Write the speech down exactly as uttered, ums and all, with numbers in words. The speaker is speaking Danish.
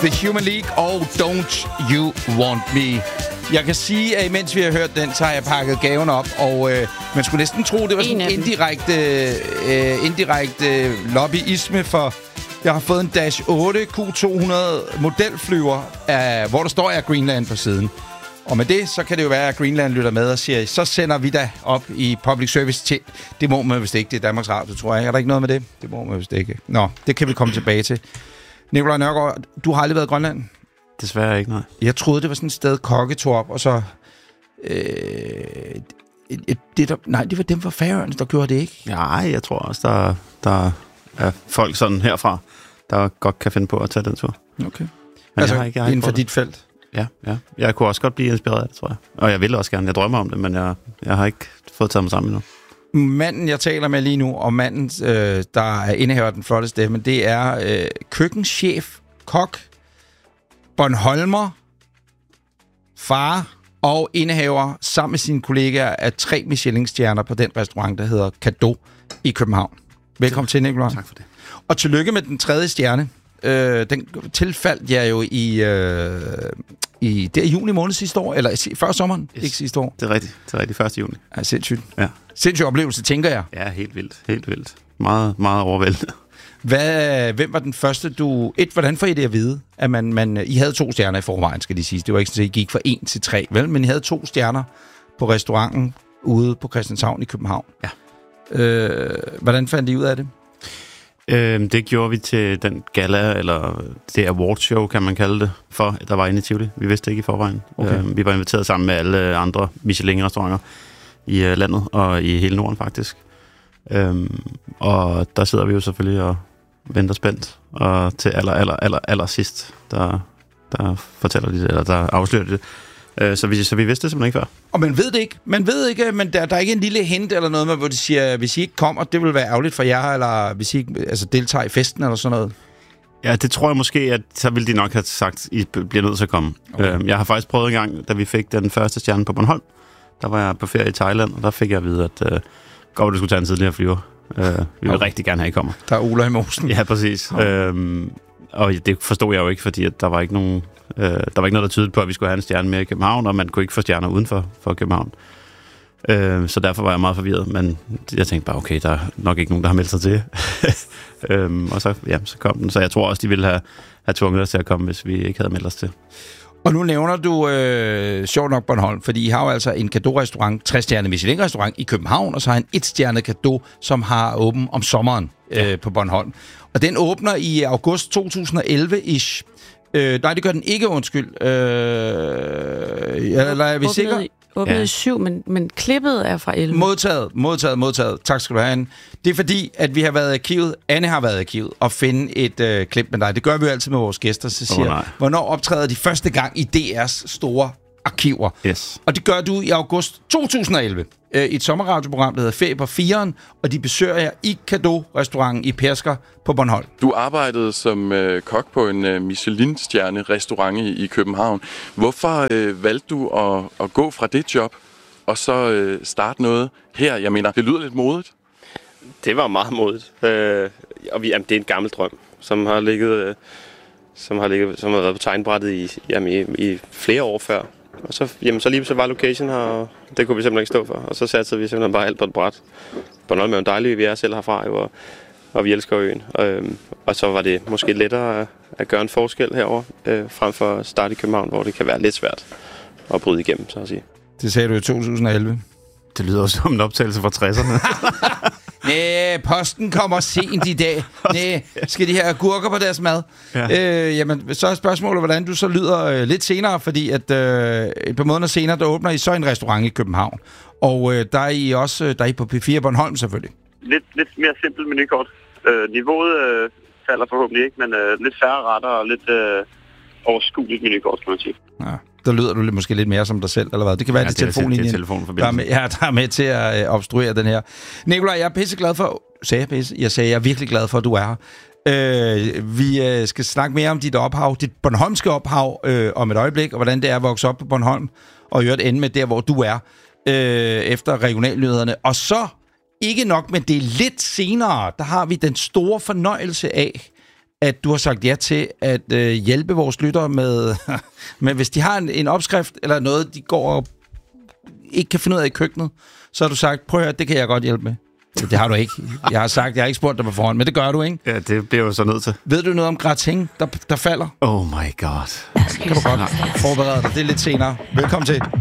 The Human League og Don't You Want Me. Jeg kan sige, at imens vi har hørt den, så har jeg pakket gaven op, og øh, man skulle næsten tro, det var sådan en indirekte, øh, indirekte lobbyisme, for jeg har fået en Dash otte Q to hundrede modelflyver, af, hvor der står Air Greenland på siden. Og med det, så kan det jo være, at Greenland lytter med og siger, så sender vi da op i public service til. Det må man vist ikke, det er Danmarks Radio, tror jeg. Er der ikke noget med det? Det må man vist ikke. Nå, det kan vi komme tilbage til. Nikolaj Nørgaard, du har aldrig været i Grønland? Desværre ikke, nej. Jeg troede, det var sådan et sted, Kokke tog op, og så... Øh, et, det der, nej, det var dem fra Færøerne, der gjorde det, ikke? Nej, jeg tror også, der, der er folk sådan herfra, der godt kan finde på at tage den tur. Okay. Men altså, jeg har ikke, jeg har inden for det. dit felt? Ja, ja. Jeg kunne også godt blive inspireret af det, tror jeg. Og jeg vil også gerne. Jeg drømmer om det, men jeg, jeg har ikke fået taget mig sammen endnu. Manden, jeg taler med lige nu, og manden, øh, der er indehaver den flotte stemme, det er øh, køkkenchef, kok, Bornholmer, far og indehaver sammen med sine kollegaer af tre Michelin-stjerner på den restaurant, der hedder Cadeau i København. Velkommen til, Nikolaj. Tak for det. Og tillykke med den tredje stjerne. Øh, den tilfaldt jeg jo i, øh, i det er juni måned sidste år, eller før sommeren, yes. Ikke sidste år. Det er rigtigt. Det er rigtigt, første juni. Ja, sindssygt. Ja. Sindssygt oplevelse, tænker jeg. Ja, helt vildt. Helt vildt. Meget, meget overvældende. Hvad, hvem var den første, du... Et, hvordan får I det at vide, at man, man... I havde to stjerner i forvejen, skal de sige. Det var ikke sådan, at I gik fra en til tre, vel? Men I havde to stjerner på restauranten ude på Christianshavn i København. Ja. Øh, hvordan fandt I ud af det? Øhm, det gjorde vi til den gala, eller det awardshow, kan man kalde det, for, der var inde i Tivoli. Vi vidste ikke i forvejen. Okay. Øhm, vi var inviteret sammen med alle andre Michelin-restauranter i uh, landet, og i hele Norden faktisk. Øhm, og der sidder vi jo selvfølgelig og venter spændt, og til aller, aller, aller, aller sidst, der, der fortæller de det, eller der afslører de det. Øh, så, vi, så vi vidste det simpelthen ikke før. Og man ved det ikke. Man ved ikke, men der, der er ikke en lille hint eller noget med, hvor de siger, hvis I ikke kommer, det vil være ærgerligt for jer, eller hvis I ikke altså, deltager i festen eller sådan noget. Ja, det tror jeg måske, at så ville de nok have sagt, I bliver nødt til at komme. Okay. Øhm, jeg har faktisk prøvet en gang, da vi fik den første stjerne på Bornholm. Der var jeg på ferie i Thailand, og der fik jeg at vide, at øh, godt, du skulle tage en tidligere flyver. Øh, vi vil okay. rigtig gerne have, I kommer. Der er Ola i mosen. Ja, præcis. Okay. Øhm, og det forstod jeg jo ikke, fordi at der var ikke nogen, øh, der var ikke noget, der tydede på, at vi skulle have en stjerne mere i København, og man kunne ikke få stjerner uden for, for København. Øh, så derfor var jeg meget forvirret, men jeg tænkte bare, okay, der er nok ikke nogen, der har meldt sig til. øhm, og så, ja, så kom den. Så jeg tror også, de ville have, have tvunget os til at komme, hvis vi ikke havde meldt os til. Og nu nævner du øh, sjovt nok Bornholm, fordi I har jo altså en Cadeau-restaurant, tre-stjerne Michelin-restaurant i København, og så har en et-stjerne Cadeau, som har åben om sommeren øh, ja. på Bornholm. Og den åbner i august to tusind og elleve-ish. Øh, nej, det gør den ikke, undskyld. Øh, eller er vi sikre? Åbnet ja. i syv, men, men klippet er fra elleve. Modtaget, modtaget, modtaget. Tak skal du have, Anne. Det er fordi, at vi har været i arkivet, Anne har været i arkivet, og finde et øh, klip med dig. Det gør vi jo altid med vores gæster, så siger oh, hvornår optræder de første gang i D R's store arkiver? Yes. Og det gør du i august to tusind og elleve øh, i et sommerradioprogram, der hedder Ferie på Firen, og de besøger jer i Cadeau-restauranten i Pedersker på Bornholm. Du arbejdede som øh, kok på en øh, Michelin-stjerne-restaurant i, i København. Hvorfor øh, valgte du at, at gå fra det job, og så øh, starte noget her? Jeg mener, det lyder lidt modigt. Det var meget modigt. Øh, og vi, jamen, det er en gammel drøm, som har ligget, øh, som har ligget, som har været på tegnbrættet i, jamen, i, i flere år før. Og så, jamen, så lige så var location her, og det kunne vi simpelthen ikke stå for. Og så satte vi simpelthen bare alt på et bræt. Bornholm er jo dejligt, vi er selv herfra, jo, og, og vi elsker øen. Og, øhm, og så var det måske lettere at, at gøre en forskel herover øh, frem for at starte i København, hvor det kan være lidt svært at bryde igennem, så at sige. Det sagde du i to tusind og elleve. Det lyder også som en optagelse fra tresserne. Næh, posten kommer sent i dag. Næh, skal de have agurker på deres mad? Ja. Øh, jamen, så er spørgsmålet, hvordan du så lyder øh, lidt senere, fordi at øh, et par måneder senere, der åbner I så en restaurant i København. Og øh, der er I også der er I på P fire Bornholm selvfølgelig. Lidt, lidt mere simpelt menukort. Øh, niveauet øh, falder forhåbentlig ikke, men øh, lidt færre retter og lidt øh, overskueligt menukort, kan man sige. Ja. Der lyder du måske lidt mere som dig selv, eller hvad? Det kan være, ja, det, det er telefonlinjen, der er med, ja, der er med til at øh, obstruere den her. Nikolaj, jeg er pisseglad for... Sagde jeg pisse? Jeg sagde, jeg er virkelig glad for, at du er her. Øh, vi øh, skal snakke mere om dit ophav, dit bornholmske ophav, øh, om et øjeblik, og hvordan det er at vokse op på Bornholm, og i øvrigt ende med der, hvor du er, øh, efter regionalnyhederne. Og så, ikke nok med det, lidt senere, der har vi den store fornøjelse af at du har sagt ja til at øh, hjælpe vores lyttere med, med, hvis de har en, en opskrift eller noget, de går og ikke kan finde ud af i køkkenet, så har du sagt, prøv at høre, det kan jeg godt hjælpe med. Det har du ikke. Jeg har sagt, jeg har ikke spurgt dig på forhånd, men det gør du, ikke? Ja, det bliver jo så nødt til. Ved du noget om gratin, der, der falder? Oh my god. Kan du godt forberede dig. Det er lidt senere. Velkommen til.